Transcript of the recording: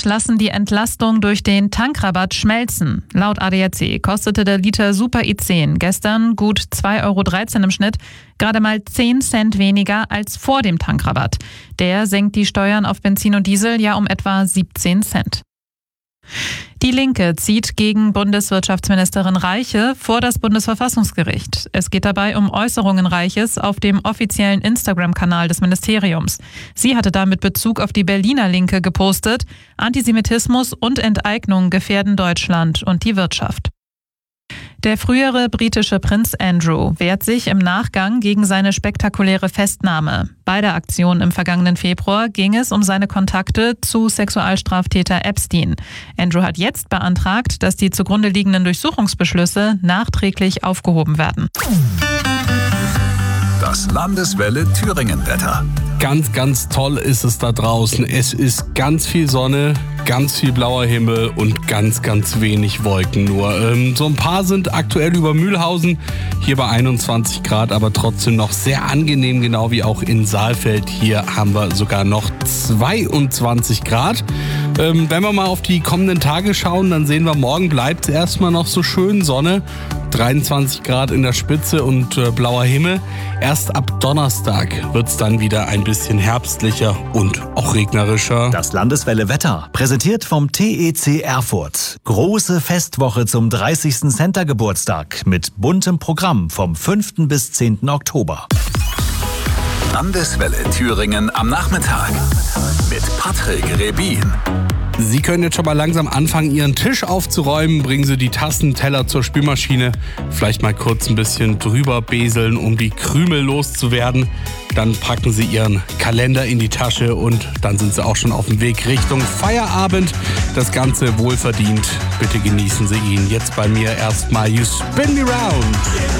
lassen die Entlastung durch den Tankrabatt schmelzen. Laut ADAC kostete der Liter Super i10 gestern gut 2,13 € im Schnitt, gerade mal 10 Cent weniger als vor dem Tankrabatt. Der senkt die Steuern auf Benzin und Diesel ja um etwa 17 Cent. Die Linke zieht gegen Bundeswirtschaftsministerin Reiche vor das Bundesverfassungsgericht. Es geht dabei um Äußerungen Reiches auf dem offiziellen Instagram-Kanal des Ministeriums. Sie hatte damit Bezug auf die Berliner Linke gepostet. Antisemitismus und Enteignung gefährden Deutschland und die Wirtschaft. Der frühere britische Prinz Andrew wehrt sich im Nachgang gegen seine spektakuläre Festnahme. Bei der Aktion im vergangenen Februar ging es um seine Kontakte zu Sexualstraftäter Epstein. Andrew hat jetzt beantragt, dass die zugrunde liegenden Durchsuchungsbeschlüsse nachträglich aufgehoben werden. Das Landeswelle Thüringen-Wetter. Ganz, ganz toll ist es da draußen. Es ist ganz viel Sonne, ganz viel blauer Himmel und ganz, ganz wenig Wolken nur. So ein paar sind aktuell über Mühlhausen, hier bei 21 Grad, aber trotzdem noch sehr angenehm, genau wie auch in Saalfeld. Hier haben wir sogar noch 22 Grad. Wenn wir mal auf die kommenden Tage schauen, dann sehen wir, morgen bleibt es erstmal noch so schön Sonne. 23 Grad in der Spitze und blauer Himmel. Erst ab Donnerstag wird es dann wieder ein bisschen herbstlicher und auch regnerischer. Das Landeswelle Wetter, präsentiert vom TEC Erfurt. Große Festwoche zum 30. Center-Geburtstag mit buntem Programm vom 5. bis 10. Oktober. Landeswelle Thüringen am Nachmittag mit Patrick Rebin. Sie können jetzt schon mal langsam anfangen, Ihren Tisch aufzuräumen. Bringen Sie die Tassen, Teller zur Spülmaschine. Vielleicht mal kurz ein bisschen drüber beseln, um die Krümel loszuwerden. Dann packen Sie Ihren Kalender in die Tasche und dann sind Sie auch schon auf dem Weg Richtung Feierabend. Das Ganze wohlverdient. Bitte genießen Sie ihn. Jetzt bei mir erstmal You Spin Me Round.